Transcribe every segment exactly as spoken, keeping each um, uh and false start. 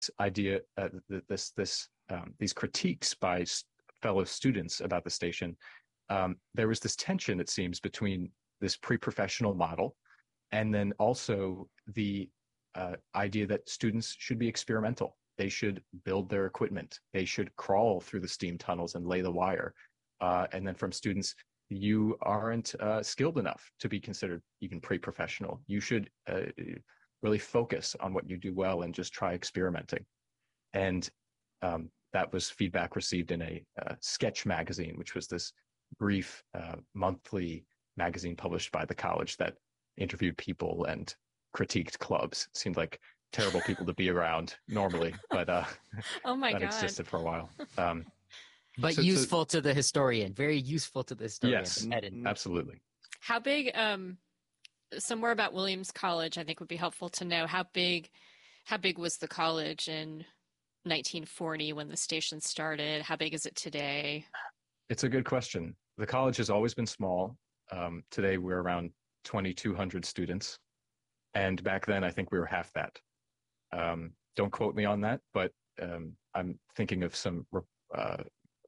idea, uh, this this um, these critiques by fellow students about the station, um, there was this tension, it seems, between this pre-professional model and then also the uh, idea that students should be experimental. They should build their equipment. They should crawl through the steam tunnels and lay the wire. Uh, and then from students, you aren't uh, skilled enough to be considered even pre-professional. You should uh, really focus on what you do well and just try experimenting. And um, that was feedback received in a uh, sketch magazine, which was this brief uh, monthly magazine published by the college that interviewed people and critiqued clubs. It seemed like terrible people to be around normally, but uh, Oh my that God. existed for a while. Um, but so, useful so, to the historian, very useful to the historian. Yes, absolutely. How big, um, somewhere about Williams College, I think would be helpful to know how big, how big was the college in nineteen forty when the station started? How big is it today? It's a good question. The college has always been small. Um, today we're around twenty-two hundred students. And back then, I think we were half that. Um, don't quote me on that, but um, I'm thinking of some uh,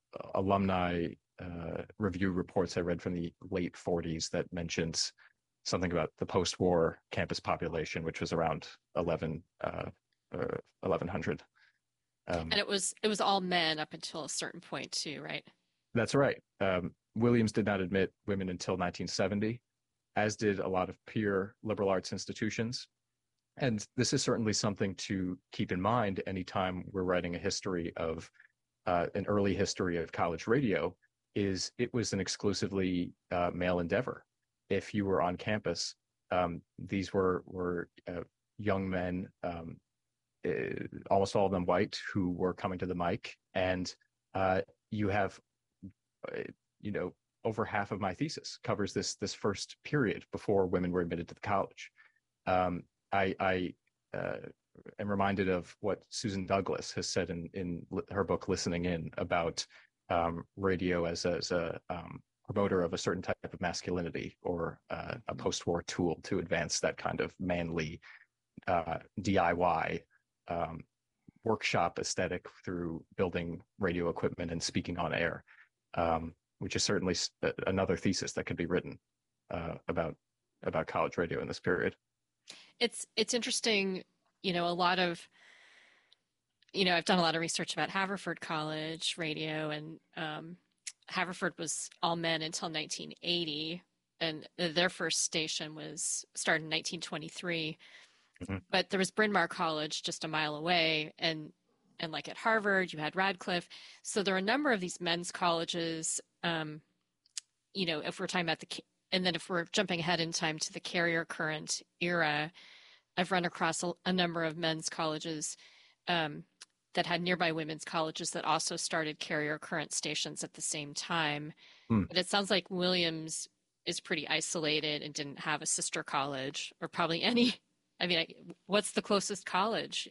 alumni uh, review reports I read from the late forties that mentions something about the post-war campus population, which was around eleven, uh, uh, eleven hundred. Um, and it was it was all men up until a certain point too, right? That's right. Um, Williams did not admit women until nineteen seventy, as did a lot of peer liberal arts institutions. And this is certainly something to keep in mind anytime we're writing a history of uh, an early history of college radio, is it was an exclusively uh, male endeavor. If you were on campus, um, these were, were uh, young men, um, uh, almost all of them white, who were coming to the mic. And uh, you have, uh, you know, over half of my thesis covers this this first period before women were admitted to the college. Um, I, I uh, am reminded of what Susan Douglas has said in, in her book Listening In about um, radio as, as a um, promoter of a certain type of masculinity, or uh, a post-war tool to advance that kind of manly uh, D I Y um, workshop aesthetic through building radio equipment and speaking on air. Um, which is certainly another thesis that could be written uh, about about college radio in this period. It's it's interesting, you know, a lot of, you know, I've done a lot of research about Haverford College radio, and um, Haverford was all men until nineteen eighty, and their first station was started in nineteen twenty-three. Mm-hmm. But there was Bryn Mawr College just a mile away, and and like at Harvard, you had Radcliffe. So there are a number of these men's colleges. Um, you know, if we're talking about the, and then if we're jumping ahead in time to the carrier current era, I've run across a, a number of men's colleges um, that had nearby women's colleges that also started carrier current stations at the same time. Hmm. But it sounds like Williams is pretty isolated and didn't have a sister college, or probably any. I mean, what's the closest college?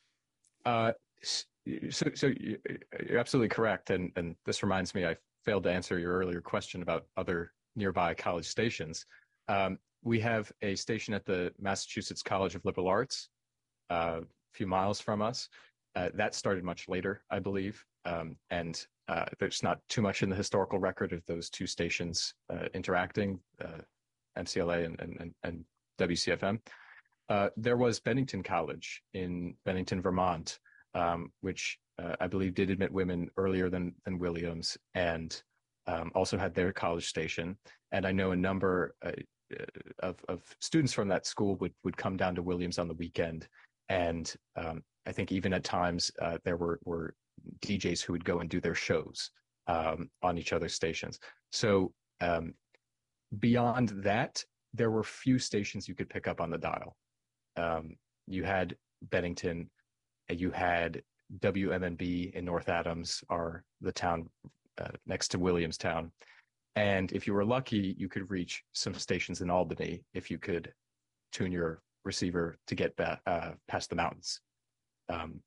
Uh, so, so you're absolutely correct, and and this reminds me, I failed to answer your earlier question about other nearby college stations. Um, we have a station at the Massachusetts College of Liberal Arts, uh, a few miles from us. Uh, that started much later, I believe, um, and uh, there's not too much in the historical record of those two stations uh, interacting, uh, M C L A and, and, and W C F M. Uh, there was Bennington College in Bennington, Vermont, um, which uh, I believe did admit women earlier than than Williams, and um, also had their college station. And I know a number uh, of, of students from that school would, would come down to Williams on the weekend. And um, I think even at times uh, there were, were D Js who would go and do their shows um, on each other's stations. So um, beyond that, there were few stations you could pick up on the dial. Um, you had Bennington, you had W M N B in North Adams, or the town uh, next to Williamstown. And if you were lucky, you could reach some stations in Albany if you could tune your receiver to get ba- uh, past the mountains. Um,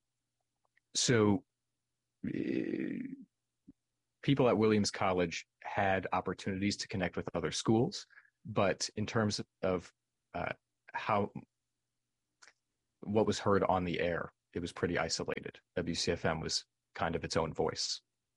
so uh, people at Williams College had opportunities to connect with other schools, but in terms of uh, how what was heard on the air, it was pretty isolated. W C F M was kind of its own voice.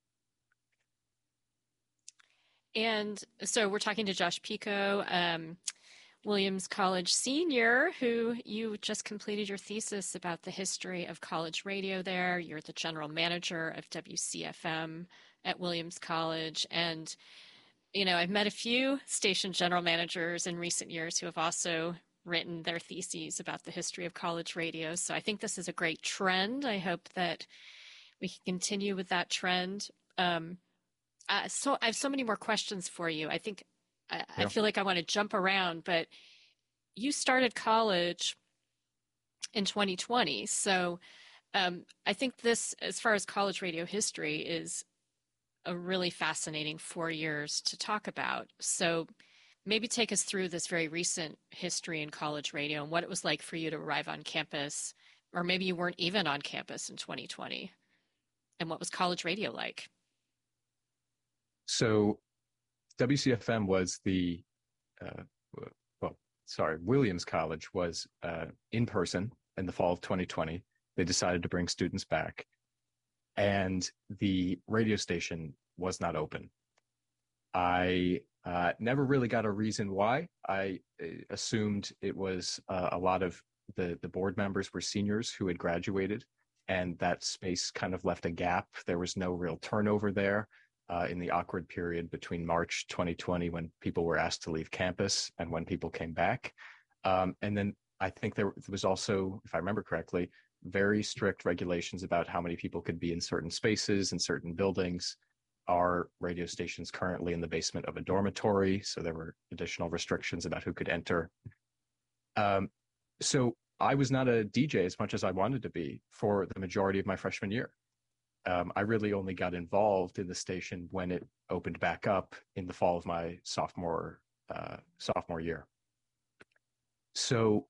And so we're talking to Josh Pico, um, Williams College senior, who you just completed your thesis about the history of college radio there. You're the general manager of W C F M at Williams College. And, you know, I've met a few station general managers in recent years who have also written their theses about the history of college radio. So I think this is a great trend. I hope that we can continue with that trend. Um, uh, so I have so many more questions for you. I think I, yeah. I feel like I want to jump around, but you started college in twenty twenty. So um, I think this, as far as college radio history, is a really fascinating four years to talk about. So maybe take us through this very recent history in college radio and what it was like for you to arrive on campus, or maybe you weren't even on campus in twenty twenty. And what was college radio like? So W C F M was the, uh, well, sorry, Williams College was uh, in person in the fall of twenty twenty. They decided to bring students back, and the radio station was not open. I uh, never really got a reason why. I uh, assumed it was uh, a lot of the, the board members were seniors who had graduated, and that space kind of left a gap. There was no real turnover there. Uh, in the awkward period between March twenty twenty, when people were asked to leave campus, and when people came back. Um, and then I think there was also, if I remember correctly, very strict regulations about how many people could be in certain spaces and certain buildings. Our radio station's currently in the basement of a dormitory, so there were additional restrictions about who could enter. Um, so I was not a D J as much as I wanted to be for the majority of my freshman year. Um, I really only got involved in the station when it opened back up in the fall of my sophomore uh, sophomore year. So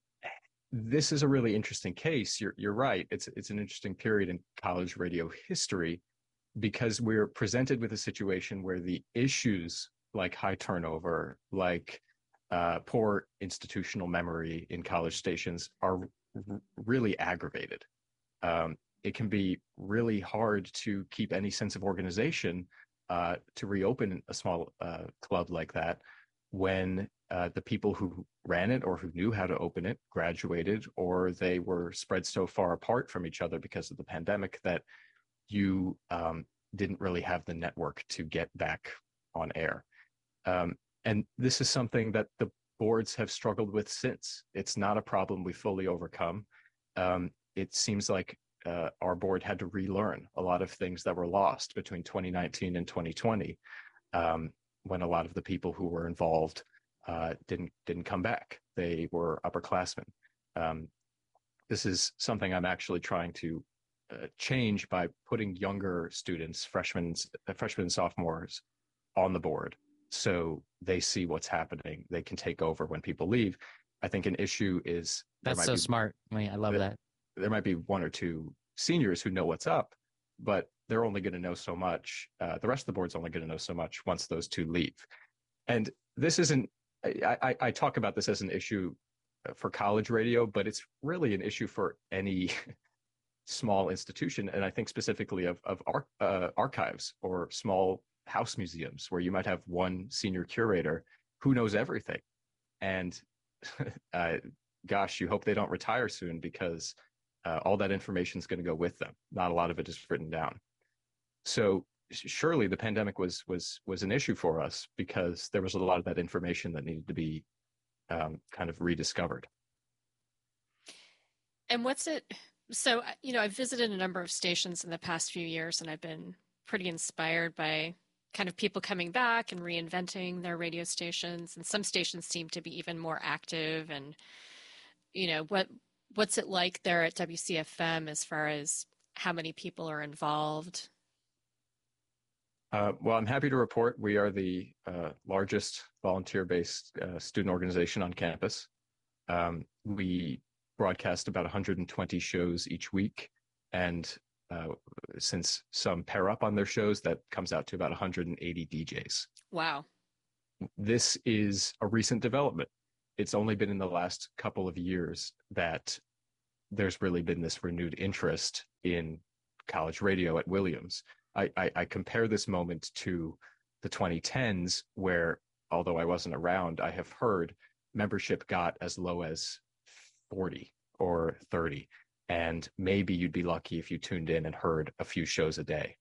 this is a really interesting case. You're you're right. It's it's an interesting period in college radio history, because we're presented with a situation where the issues like high turnover, like uh, poor institutional memory in college stations are r- really aggravated. Um, it can be really hard to keep any sense of organization uh, to reopen a small uh, club like that when uh, the people who ran it or who knew how to open it graduated, or they were spread so far apart from each other because of the pandemic that you um, didn't really have the network to get back on air. Um, and this is something that the boards have struggled with since. It's not a problem we fully overcome. Um, it seems like uh, our board had to relearn a lot of things that were lost between twenty nineteen and twenty twenty, um, when a lot of the people who were involved uh, didn't didn't come back. They were upperclassmen. Um, this is something I'm actually trying to uh, change by putting younger students, freshmen, uh, freshmen and sophomores, on the board, so they see what's happening. They can take over when people leave. I think an issue is that's so be, smart. I mean, I love that. There might be one or two seniors who know what's up, but they're only going to know so much. Uh, the rest of the board's only going to know so much once those two leave. And this isn't, I, I, I talk about this as an issue for college radio, but it's really an issue for any small institution. And I think specifically of, of ar- uh, archives or small house museums, where you might have one senior curator who knows everything. And uh, gosh, you hope they don't retire soon, because uh, all that information is going to go with them. Not a lot of it is written down. So surely the pandemic was was was an issue for us, because there was a lot of that information that needed to be um, kind of rediscovered. And what's it? So, you know, I've visited a number of stations in the past few years, and I've been pretty inspired by kind of people coming back and reinventing their radio stations. And some stations seem to be even more active. And, you know, what what's it like there at W C F M as far as how many people are involved? Uh, well, I'm happy to report we are the uh, largest volunteer-based uh, student organization on campus. Um, we broadcast about one hundred twenty shows each week, and uh, since some pair up on their shows, that comes out to about one hundred eighty D Js. Wow. This is a recent development. It's only been in the last couple of years that there's really been this renewed interest in college radio at Williams. I, I, I compare this moment to the twenty tens, where, although I wasn't around, I have heard membership got as low as forty or thirty. And maybe you'd be lucky if you tuned in and heard a few shows a day.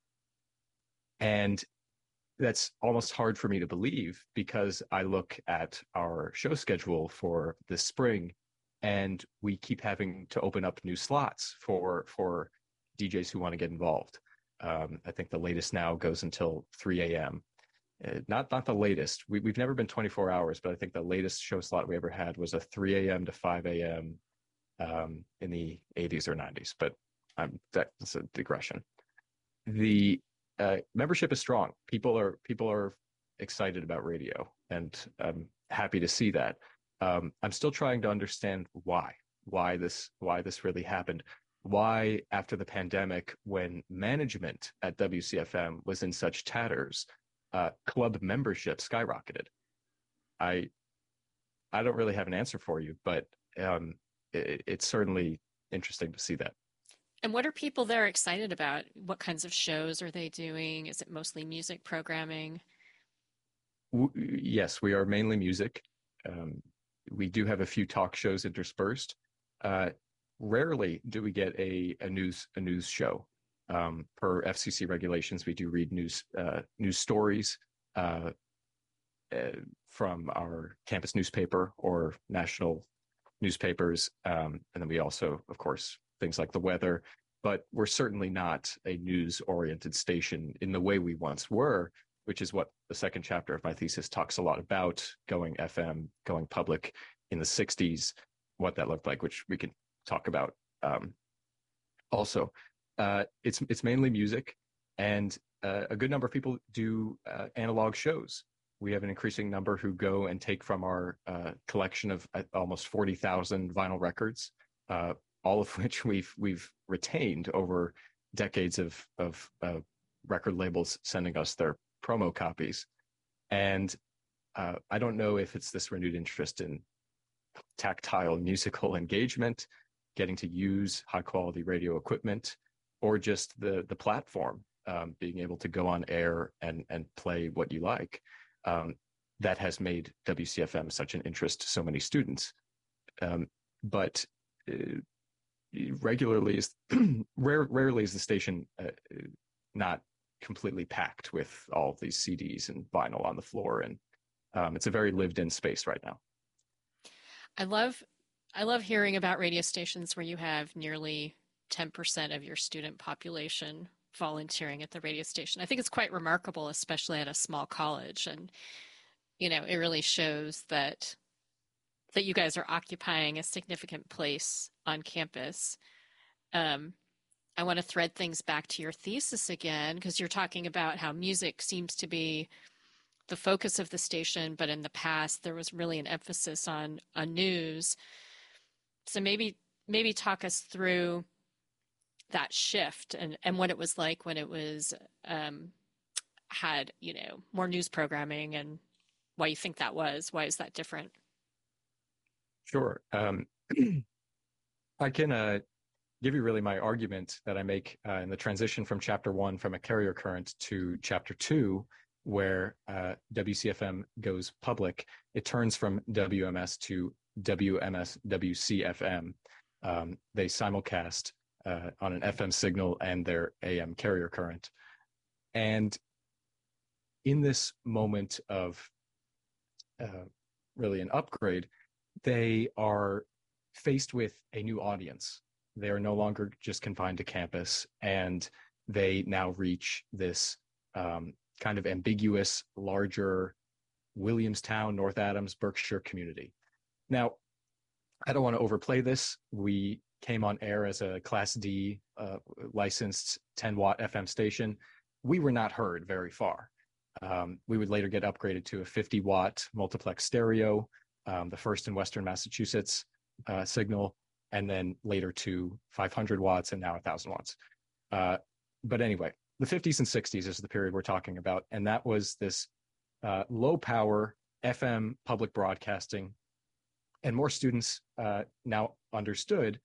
And that's almost hard for me to believe, because I look at our show schedule for this spring, and we keep having to open up new slots for for D Js who want to get involved. Um, I think the latest now goes until three a.m. Uh, not not the latest. We, we've never been twenty-four hours, but I think the latest show slot we ever had was a three a.m. to five a.m. Um, in the eighties or nineties. But I'm, that's a digression. The uh, membership is strong. People are people are excited about radio, and I'm happy to see that. Um, I'm still trying to understand why why this why this really happened. Why, after the pandemic, when management at W C F M was in such tatters, uh, club membership skyrocketed. I I don't really have an answer for you, but um, it, it's certainly interesting to see that. And what are people there excited about? What kinds of shows are they doing? Is it mostly music programming? W- yes, we are mainly music. Um, we do have a few talk shows interspersed. Uh, rarely do we get a, a news a news show. Um, per F C C regulations, we do read news uh, news stories uh, uh, from our campus newspaper or national newspapers, um, and then we also, of course, things like the weather. But we're certainly not a news-oriented station in the way we once were, which is what the second chapter of my thesis talks a lot about: going F M, going public in the sixties, what that looked like, which we can talk about um, also. Uh, it's it's mainly music, and uh, a good number of people do uh, analog shows. We have an increasing number who go and take from our uh, collection of uh, almost forty thousand vinyl records, uh, all of which we've we've retained over decades of of uh, record labels sending us their promo copies. And uh, I don't know if it's this renewed interest in tactile musical engagement, getting to use high quality radio equipment, or just the the platform, um, being able to go on air and and play what you like, um, that has made W C F M such an interest to so many students. Um, but uh, regularly is rare, rarely is the station uh, not completely packed with all of these C Ds and vinyl on the floor, and um, it's a very lived-in space right now. I love I love hearing about radio stations where you have nearly ten percent of your student population volunteering at the radio station. I think it's quite remarkable, especially at a small college. And, you know, it really shows that that you guys are occupying a significant place on campus. Um, I want to thread things back to your thesis again, because you're talking about how music seems to be the focus of the station, but in the past there was really an emphasis on, on news. So maybe maybe talk us through that shift and, and what it was like when it was um, had, you know, more news programming, and why you think that was. Why is that different? Sure. Um, I can uh, give you really my argument that I make uh, in the transition from chapter one, from a carrier current, to chapter two, where uh, W C F M goes public. It turns from W M S to W M S W C F M. Um, they simulcast uh, on an F M signal and their A M carrier current. And in this moment of uh, really an upgrade, they are faced with a new audience. They are no longer just confined to campus, and they now reach this um, kind of ambiguous, larger Williamstown, North Adams, Berkshire community. Now, I don't want to overplay this. We came on air as a Class D uh, licensed ten watt F M station. We were not heard very far. Um, we would later get upgraded to a fifty watt multiplex stereo, um, the first in Western Massachusetts uh, signal, and then later to five hundred watts and now one thousand watts. Uh, but anyway, the fifties and sixties is the period we're talking about, and that was this uh, low power F M public broadcasting. And more students uh, now understood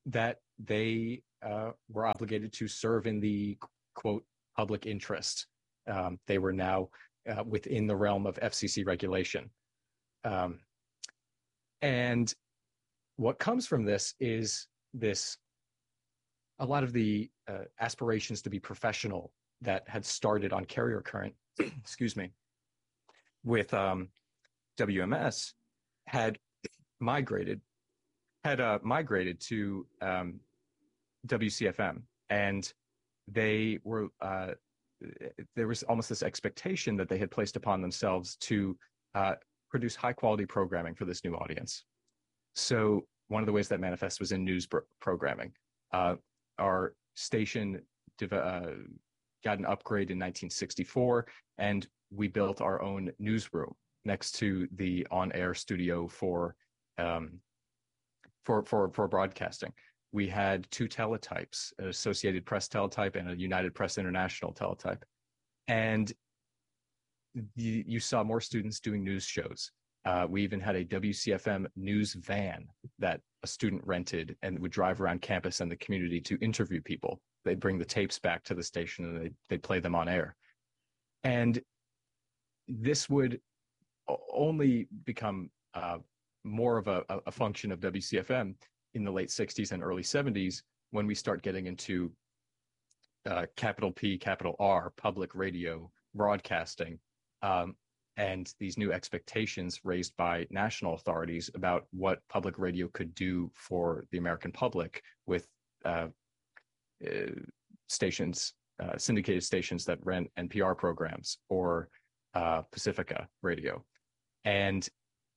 that they uh, were obligated to serve in the, quote, public interest. Um, they were now uh, within the realm of F C C regulation. Um, and what comes from this is this, a lot of the uh, aspirations to be professional that had started on carrier current, excuse me, with um, W M S had migrated, had uh, migrated to um, W C F M, and they were, uh, there was almost this expectation that they had placed upon themselves to uh, produce high quality programming for this new audience. So one of the ways that manifests was in news br- programming. Uh, our station div- uh, got an upgrade in nineteen sixty-four, and we built our own newsroom next to the on-air studio for um, for for for broadcasting. We had two teletypes, an Associated Press teletype and a United Press International teletype, and you, you saw more students doing news shows. Uh, we even had a W C F M news van that a student rented and would drive around campus and the community to interview people. They'd bring the tapes back to the station and they'd, they'd play them on air. And this would only become uh, more of a, a function of W C F M in the late sixties and early seventies when we start getting into uh, capital P, capital R, public radio broadcasting, um, and these new expectations raised by national authorities about what public radio could do for the American public with uh, uh, stations, uh, syndicated stations that ran N P R programs or uh, Pacifica radio. And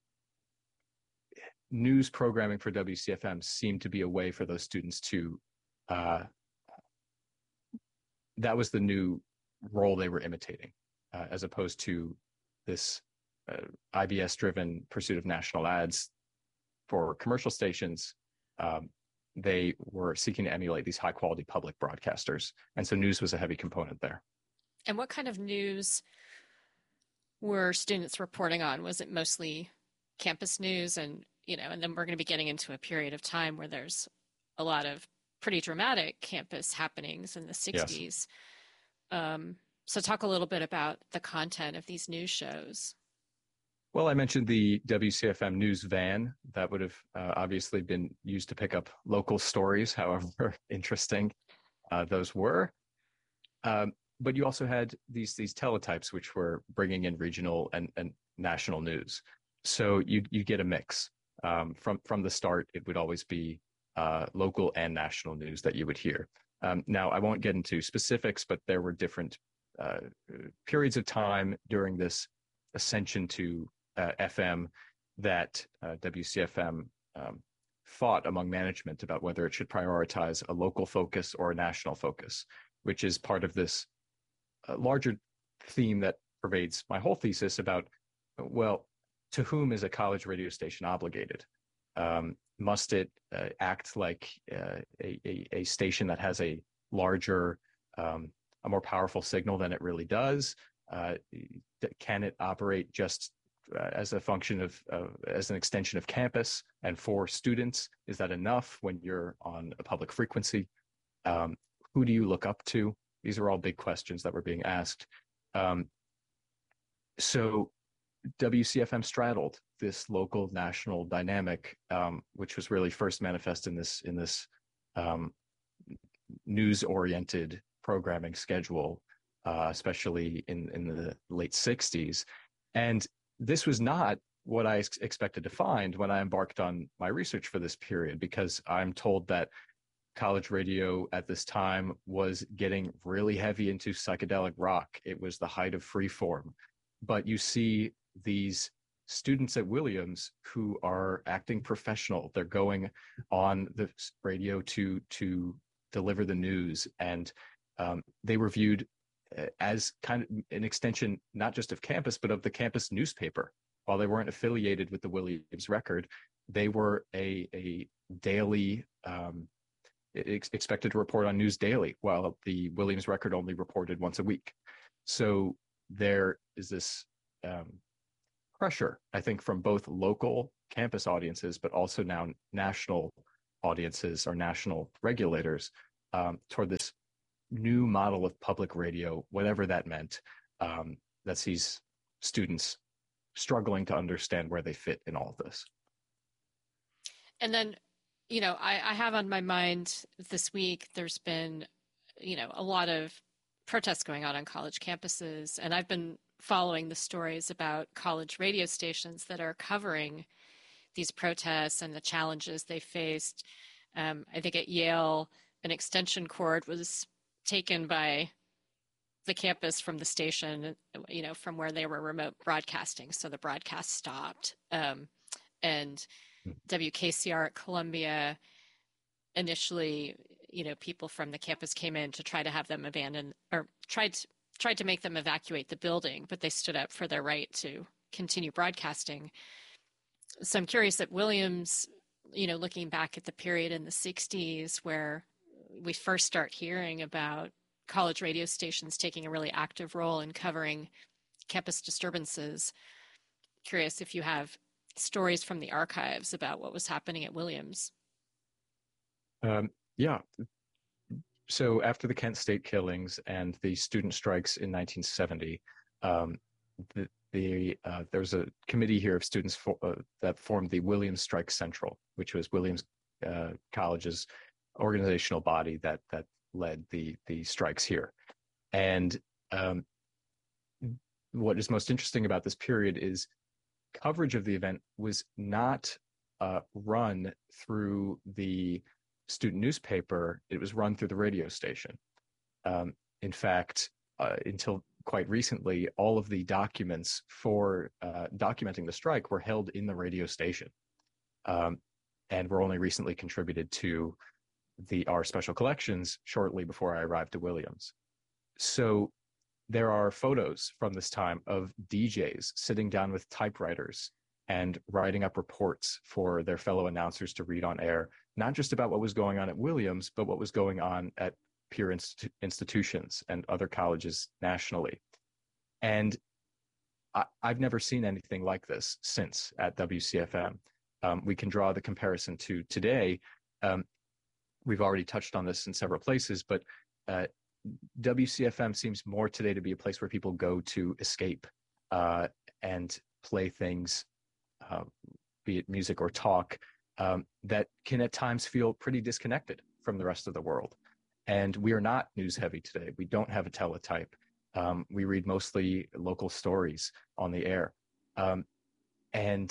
news programming for W C F M seemed to be a way for those students to, uh, that was the new role they were imitating, uh, as opposed to this uh, I B S-driven pursuit of national ads for commercial stations. Um, they were seeking to emulate these high-quality public broadcasters. And so news was a heavy component there. And what kind of news were students reporting on? Was it mostly campus news? And, you know, and then we're going to be getting into a period of time where there's a lot of pretty dramatic campus happenings in the sixties. Yes. Um, so talk a little bit about the content of these news shows. Well, I mentioned the W C F M news van that would have uh, obviously been used to pick up local stories, however interesting uh, those were. Um, but you also had these these teletypes, which were bringing in regional and, and national news. So you you get a mix. Um, from from the start, it would always be uh, local and national news that you would hear. Um, now, I won't get into specifics, but there were different uh, periods of time during this ascension to uh, F M that uh, W C F M um, fought among management about whether it should prioritize a local focus or a national focus, which is part of this uh, larger theme that pervades my whole thesis about, well, to whom is a college radio station obligated? Um, must it uh, act like uh, a, a, a station that has a larger, um, a more powerful signal than it really does? Uh, can it operate just uh, as a function of, uh, as an extension of campus and for students? Is that enough when you're on a public frequency? Um, who do you look up to? These are all big questions that were being asked. Um, so W C F M straddled this local national dynamic, um, which was really first manifest in this in this um, news-oriented programming schedule, uh, especially in in the late sixties. And this was not what I ex- expected to find when I embarked on my research for this period, because I'm told that college radio at this time was getting really heavy into psychedelic rock. It was the height of freeform. But you see these students at Williams who are acting professional. They're going on the radio to to deliver the news, and um, they were viewed as kind of an extension not just of campus, but of the campus newspaper. While they weren't affiliated with the Williams Record, they were a, a daily, um, ex- expected to report on news daily, while the Williams Record only reported once a week. So there is this um, pressure, I think, from both local campus audiences, but also now national audiences or national regulators um, toward this new model of public radio, whatever that meant, um, that sees students struggling to understand where they fit in all of this. And then, you know, I, I have on my mind this week, there's been, you know, a lot of protests going on on college campuses. And I've been following the stories about college radio stations that are covering these protests and the challenges they faced. Um, I think at Yale, an extension cord was taken by the campus from the station, you know, from where they were remote broadcasting. So the broadcast stopped. Um, and W K C R at Columbia, initially, you know, people from the campus came in to try to have them abandon or tried to, tried to make them evacuate the building, but they stood up for their right to continue broadcasting. So I'm curious at Williams, you know, looking back at the period in the sixties where we first start hearing about college radio stations taking a really active role in covering campus disturbances. Curious if you have stories from the archives about what was happening at Williams. Um, yeah. So after the Kent State killings and the student strikes in nineteen seventy, um, the, the uh, there was a committee here of students for, uh, that formed the Williams Strike Central, which was Williams uh, College's organizational body that that led the the strikes here. And um, what is most interesting about this period is coverage of the event was not uh, run through the student newspaper. It was run through the radio station. Um, in fact, uh, until quite recently, all of the documents for uh, documenting the strike were held in the radio station, um, and were only recently contributed to the our special collections shortly before I arrived to Williams. So there are photos from this time of D Js sitting down with typewriters and writing up reports for their fellow announcers to read on air, not just about what was going on at Williams, but what was going on at peer inst- institutions and other colleges nationally. And I, I've never seen anything like this since at W C F M. Um, we can draw the comparison to today. Um, we've already touched on this in several places, but uh, W C F M seems more today to be a place where people go to escape uh, and play things, uh, be it music or talk, um, that can at times feel pretty disconnected from the rest of the world. And we are not news heavy today. We don't have a teletype. Um, we read mostly local stories on the air. Um, and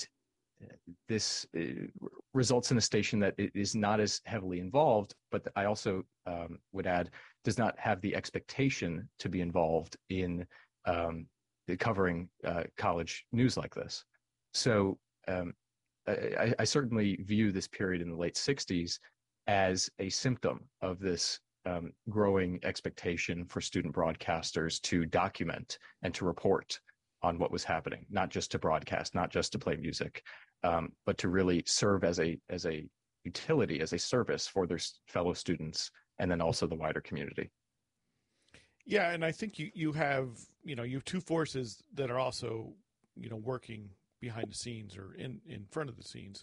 this uh, results in a station that is not as heavily involved, but I also um, would add, does not have the expectation to be involved in um, covering uh, college news like this. So um, I, I certainly view this period in the late sixties as a symptom of this um, growing expectation for student broadcasters to document and to report on what was happening, not just to broadcast, not just to play music, um, but to really serve as a as a utility, as a service for their fellow students, and then also the wider community. Yeah, and I think you you have you know you have two forces that are also you know working behind the scenes or in in front of the scenes.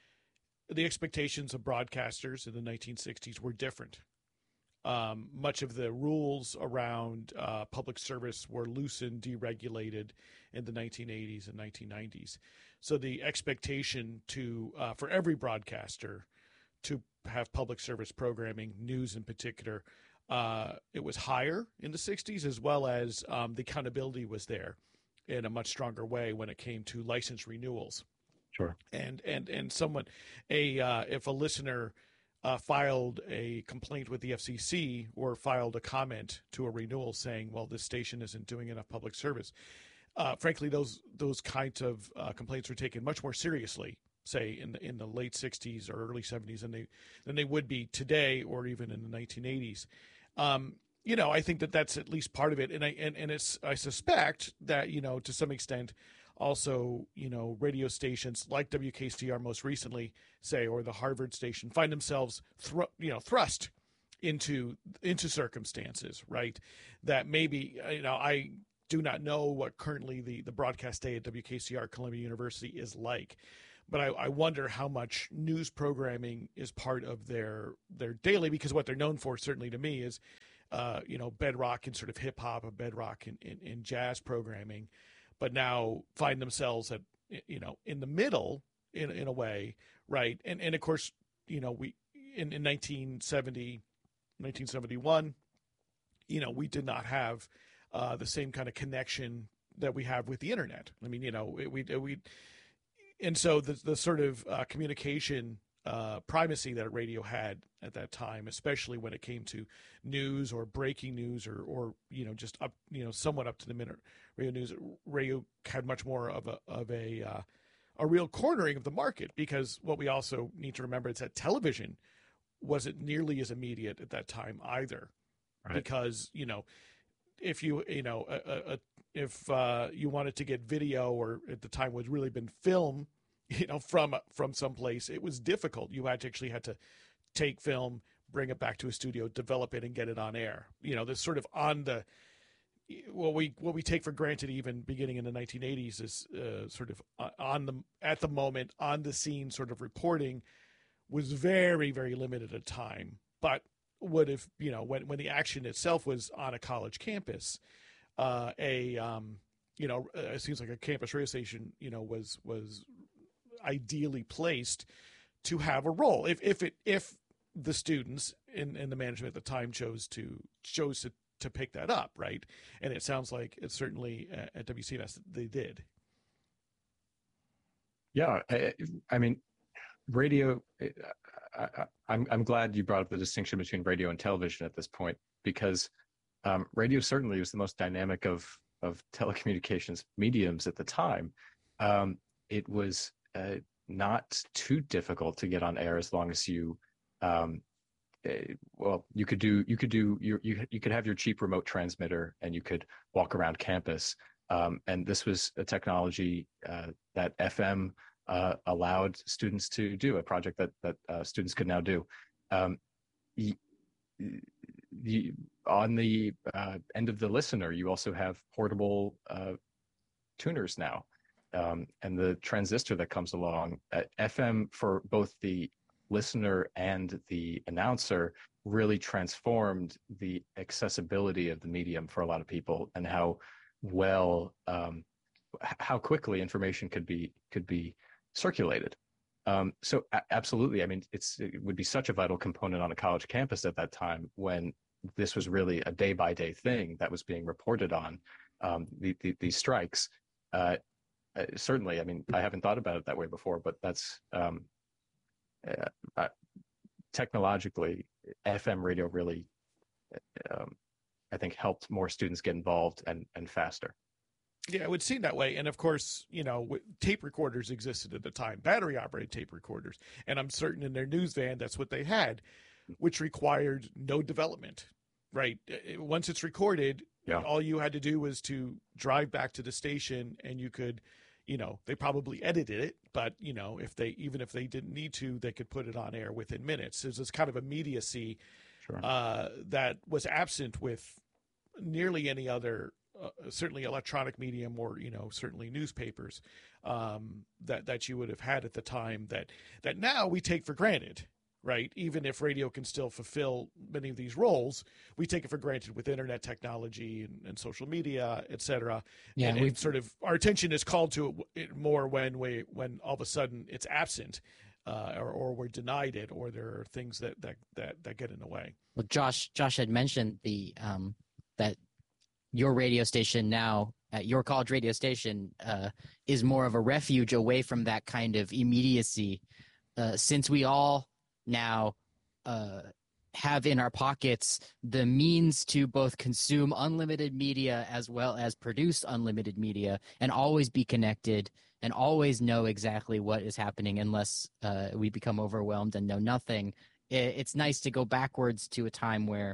The expectations of broadcasters in the nineteen sixties were different. Um, much of the rules around uh, public service were loosened, deregulated in the nineteen eighties and nineteen nineties. So the expectation to uh, for every broadcaster to have public service programming, news in particular, uh, it was higher in the sixties, as well as um, the accountability was there in a much stronger way when it came to license renewals. Sure. And and and someone, a uh, if a listener Uh, filed a complaint with the F C C or filed a comment to a renewal saying, well, this station isn't doing enough public service. Uh, frankly, those those kinds of uh, complaints were taken much more seriously, say, in the, in the late sixties or early seventies than they, than they would be today or even in the nineteen eighties. Um, you know, I think that that's at least part of it. And I, and, and it's, I suspect that, you know, to some extent, also, you know, radio stations like W K C R most recently, say, or the Harvard station, find themselves, thr- you know, thrust into into circumstances, right? That maybe, you know, I do not know what currently the, the broadcast day at W K C R Columbia University is like, but I, I wonder how much news programming is part of their their daily, because what they're known for, certainly to me, is uh, you know, bedrock and sort of hip hop, a bedrock in, in, in jazz programming, but now find themselves at, you know, in the middle in in a way, right? And and of course, you know, we in, in nineteen seventy, nineteen seventy-one, you know, we did not have uh, the same kind of connection that we have with the internet. I mean, you know, we we, and so the the sort of uh, communication uh, primacy that radio had at that time, especially when it came to news or breaking news or or you know, just up, you know, somewhat up to the minute radio news, radio had much more of a of a uh, a real cornering of the market, because what we also need to remember is that television wasn't nearly as immediate at that time either, right. Because, you know, if you, you know, a, a, if uh, you wanted to get video, or at the time was really been film, you know, from, from someplace, it was difficult. You had to actually had to take film, bring it back to a studio, develop it, and get it on air. You know, this sort of on the, what we, what we take for granted, even beginning in the nineteen eighties, is uh, sort of on the, at the moment, on the scene sort of reporting was very, very limited at time, but would have, you know, when, when the action itself was on a college campus, uh, a, um, you know, it seems like a campus radio station, you know, was, was ideally placed to have a role. If, if it, if the students in, in the management at the time chose to, chose to, to pick that up. Right. And it sounds like it's certainly at, at W C M S, they did. Yeah. I, I mean, radio, I, I, I'm I'm glad you brought up the distinction between radio and television at this point, because um, radio certainly was the most dynamic of of telecommunications mediums at the time. Um, it was uh, not too difficult to get on air as long as you, um, uh, well, you could do you could do you you you could have your cheap remote transmitter and you could walk around campus. Um, and this was a technology uh, that F M Uh, allowed students to do, a project that that uh, students could now do. Um, y- y- on the uh, end of the listener, you also have portable uh, tuners now, um, and the transistor that comes along. Uh, F M for both the listener and the announcer really transformed the accessibility of the medium for a lot of people, and how well, um, how quickly information could be could be circulated. Um, so a- absolutely. I mean, it's, it would be such a vital component on a college campus at that time, when this was really a day by day thing that was being reported on, um, the, the, these strikes. Uh, uh, certainly. I mean, I haven't thought about it that way before, but that's, um, uh, uh, technologically, F M radio really, um, I think, helped more students get involved and, and faster. Yeah, it would seem that way. And of course, you know, tape recorders existed at the time, battery operated tape recorders. And I'm certain in their news van, that's what they had, which required no development, right? Once it's recorded, yeah. all you had to do was to drive back to the station, and you could, you know, they probably edited it, but, you know, if they, even if they didn't need to, they could put it on air within minutes. There's this kind of immediacy sure. uh, that was absent with nearly any other Uh, certainly electronic medium, or, you know, certainly newspapers um, that, that you would have had at the time, that, that now we take for granted, right? Even if radio can still fulfill many of these roles, we take it for granted with internet technology and, and social media, et cetera. Yeah, and, and sort of our attention is called to it more when we, when all of a sudden it's absent, uh, or, or we're denied it, or there are things that, that, that, that get in the way. Well, Josh, Josh had mentioned the, um, that, your radio station now, at your college radio station, uh, is more of a refuge away from that kind of immediacy, uh, since we all now uh, have in our pockets the means to both consume unlimited media as well as produce unlimited media, and always be connected and always know exactly what is happening, unless uh, we become overwhelmed and know nothing. It's nice to go backwards to a time where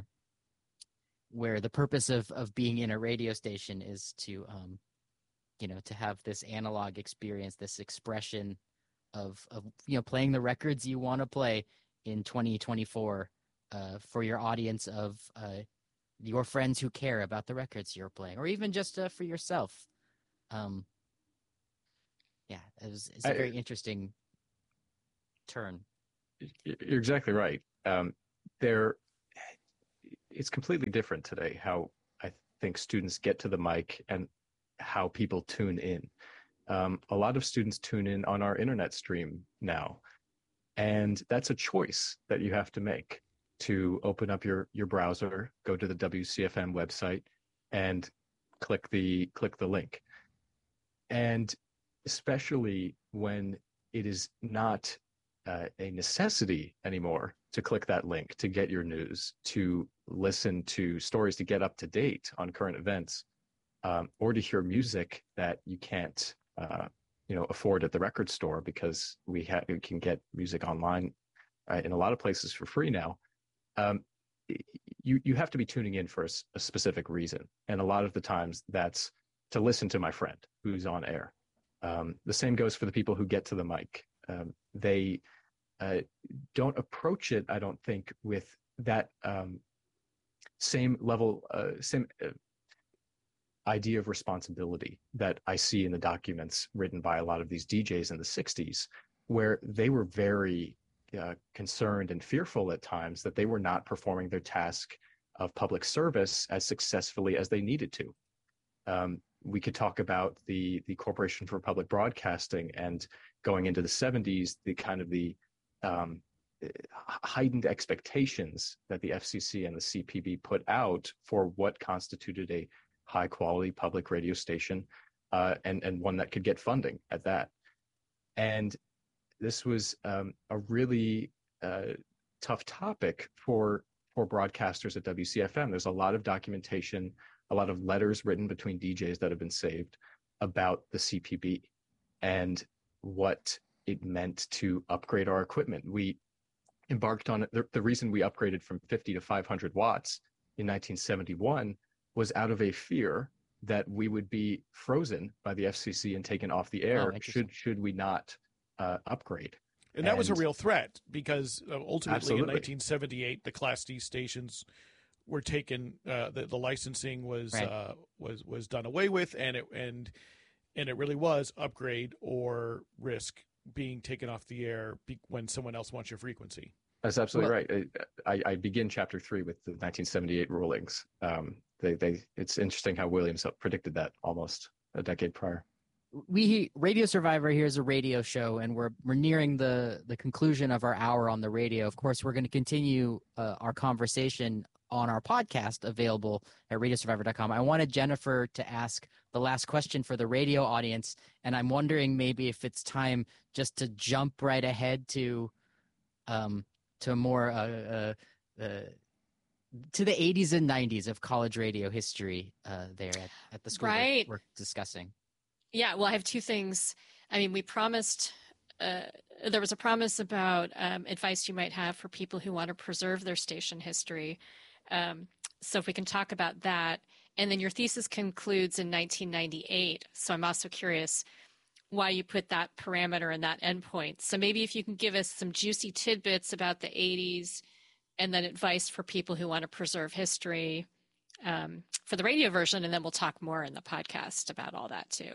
where the purpose of, of being in a radio station is to, um, you know, to have this analog experience, this expression of, of, you know, playing the records you want to play in twenty twenty-four uh, for your audience of uh, your friends who care about the records you're playing, or even just uh, for yourself. Um, yeah, it was, it's a very I, interesting turn? You're exactly right. Um, there, it's completely different today how I think students get to the mic and how people tune in. Um, a lot of students tune in on our internet stream now, and that's a choice that you have to make to open up your your browser, go to the W C F M website, and click the click the link. And especially when it is not uh, a necessity anymore to click that link to get your news, to listen to stories, to get up to date on current events, um, or to hear music that you can't, uh, you know, afford at the record store because we, ha- we can get music online uh, in a lot of places for free now. Um, you you have to be tuning in for a, a specific reason, and a lot of the times that's to listen to my friend who's on air. Um, the same goes for the people who get to the mic. Um, they uh, don't approach it, I don't think, with that um, same level, uh, same uh, idea of responsibility that I see in the documents written by a lot of these D Js in the sixties, where they were very uh, concerned and fearful at times that they were not performing their task of public service as successfully as they needed to. Um, we could talk about the the Corporation for Public Broadcasting, and going into the seventies, the kind of the um, heightened expectations that the F C C and the C P B put out for what constituted a high quality public radio station, uh, and and one that could get funding at that. And this was um, a really uh, tough topic for for broadcasters at W C F M. There's a lot of documentation, a lot of letters written between D Js that have been saved about the C P B and what it meant to upgrade our equipment. We embarked on it. The, the reason we upgraded from fifty to five hundred watts in nineteen seventy-one was out of a fear that we would be frozen by the F C C and taken off the air Oh, should should we not uh, upgrade. And that and, was a real threat because uh, ultimately absolutely. in nineteen seventy-eight, the Class D stations were taken. Uh, the, the licensing was right. uh, was was done away with, and it and and it really was upgrade or risk being taken off the air be, when someone else wants your frequency. That's absolutely well, right. I, I begin chapter three with the nineteen seventy-eight rulings. Um, they, they, it's interesting how Williams predicted that almost a decade prior. We Radio Survivor here is a radio show, and we're we're nearing the the conclusion of our hour on the radio. Of course, we're going to continue uh, our conversation on our podcast, available at radio survivor dot com. I wanted Jennifer to ask the last question for the radio audience, and I'm wondering maybe if it's time just to jump right ahead to um to more uh, uh, uh to the eighties and nineties of college radio history uh, there at, at the school right. we're, we're discussing. Yeah, well, I have two things. I mean, we promised, uh, there was a promise about um, advice you might have for people who want to preserve their station history. Um, so if we can talk about that. And then your thesis concludes in nineteen ninety-eight. So I'm also curious why you put that parameter and that endpoint. So maybe if you can give us some juicy tidbits about the eighties and then advice for people who want to preserve history um, for the radio version, and then we'll talk more in the podcast about all that too.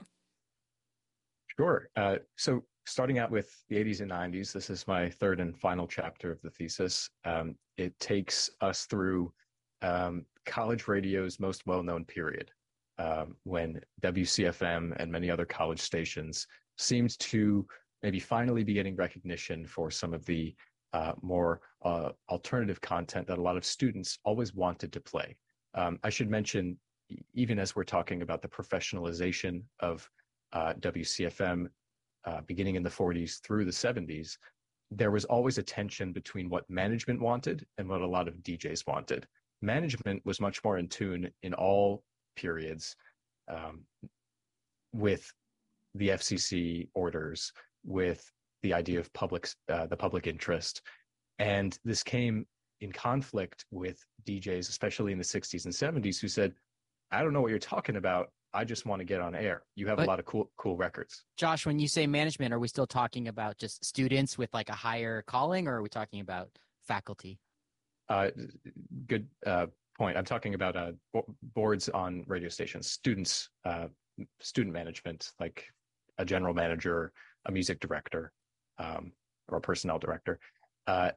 Sure. Uh, so starting out with the eighties and nineties, this is my third and final chapter of the thesis. Um, it takes us through um, college radio's most well-known period, um, when W C F M and many other college stations seemed to maybe finally be getting recognition for some of the uh, more uh, alternative content that a lot of students always wanted to play. Um, I should mention, even as we're talking about the professionalization of Uh, W C F M uh, beginning in the forties through the seventies, there was always a tension between what management wanted and what a lot of D Js wanted. Management was much more in tune in all periods um, with the F C C orders, with the idea of public, uh, the public interest. And this came in conflict with D Js, especially in the sixties and seventies, who said, I don't know what you're talking about. I just want to get on air. You have but, a lot of cool, cool records. Josh, when you say management, are we still talking about just students with like a higher calling, or are we talking about faculty? Uh, good uh, point. I'm talking about uh, boards on radio stations, students, uh, student management, like a general manager, a music director, um, or personnel director. Uh,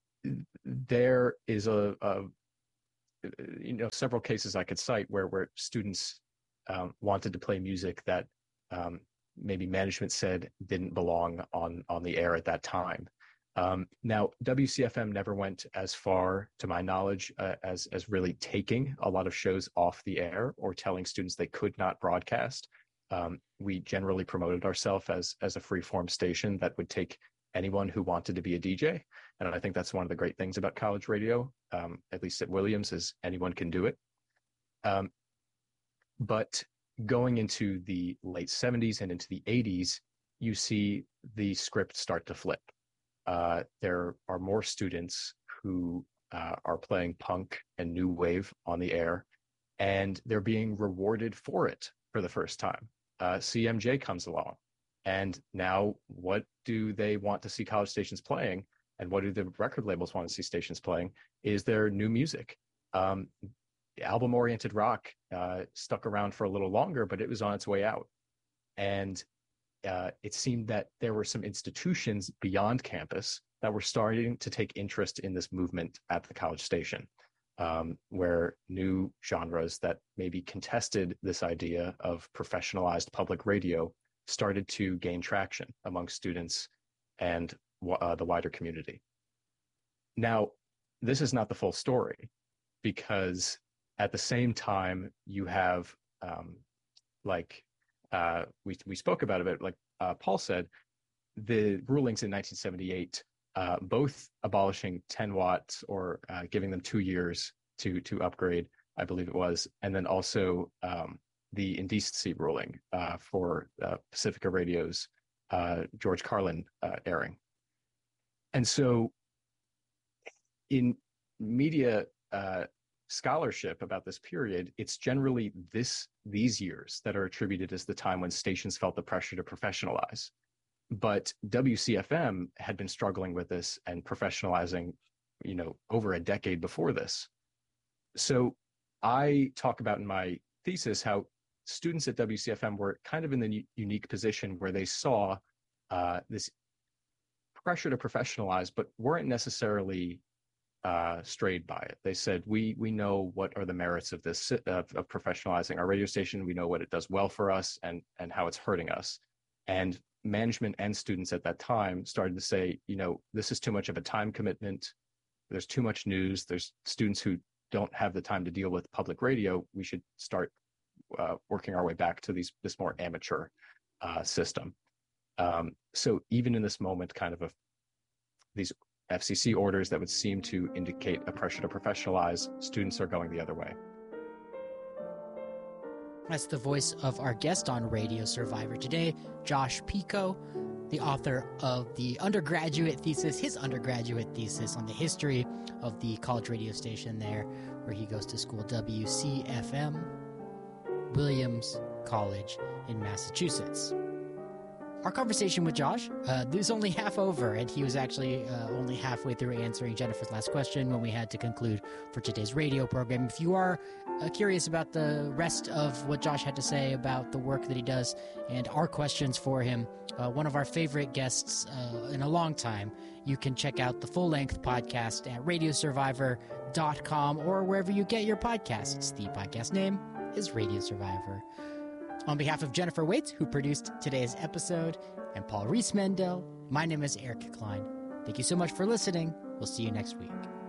there is a, a, you know, several cases I could cite where where students um, wanted to play music that um, maybe management said didn't belong on on the air at that time. Um, now, W C F M never went as far, to my knowledge, uh, as as really taking a lot of shows off the air or telling students they could not broadcast. Um, we generally promoted ourselves as as a free-form station that would take anyone who wanted to be a D J, and I think that's one of the great things about college radio, um, at least at Williams, is anyone can do it. Um, but going into the late seventies and into the eighties, you see the script start to flip. Uh, there are more students who uh, are playing punk and new wave on the air, and they're being rewarded for it for the first time. Uh, C M J comes along, and now what do they want to see college stations playing, and what do the record labels want to see stations playing, is their new music. Um, album-oriented rock uh, stuck around for a little longer, but it was on its way out. And Uh, it seemed that there were some institutions beyond campus that were starting to take interest in this movement at the college station, um, where new genres that maybe contested this idea of professionalized public radio started to gain traction among students and uh, the wider community. Now, this is not the full story, because at the same time you have um, like Uh, we we spoke about it, but like uh, Paul said, the rulings in nineteen seventy-eight, uh, both abolishing ten watts or uh, giving them two years to to upgrade, I believe it was, and then also um, the indecency ruling uh, for uh, Pacifica Radio's uh, George Carlin uh, airing. And so in media uh, scholarship about this period, it's generally this these years that are attributed as the time when stations felt the pressure to professionalize. But W C F M had been struggling with this and professionalizing, you know, over a decade before this. So I talk about in my thesis how students at W C F M were kind of in the unique position where they saw uh, this pressure to professionalize, but weren't necessarily uh, strayed by it. They said, we we know what are the merits of this, of, of professionalizing our radio station. We know what it does well for us and, and how it's hurting us. And management and students at that time started to say, you know, this is too much of a time commitment. There's too much news. There's students who don't have the time to deal with public radio. We should start uh, working our way back to these this more amateur uh, system. Um, so even in this moment, kind of a, these F C C orders that would seem to indicate a pressure to professionalize, students are going the other way. That's the voice of our guest on Radio Survivor today, Josh Pico, the author of the undergraduate thesis, his undergraduate thesis on the history of the college radio station there, where he goes to school, W C F M, Williams College in Massachusetts. Our conversation with Josh, uh, it was only half over, and he was actually uh, only halfway through answering Jennifer's last question when we had to conclude for today's radio program. If you are uh, curious about the rest of what Josh had to say about the work that he does and our questions for him, uh, one of our favorite guests uh, in a long time, you can check out the full-length podcast at radio survivor dot com or wherever you get your podcasts. The podcast name is Radio Survivor. On behalf of Jennifer Waits, who produced today's episode, and Paul Reese-Mendel, my name is Eric Klein. Thank you so much for listening. We'll see you next week.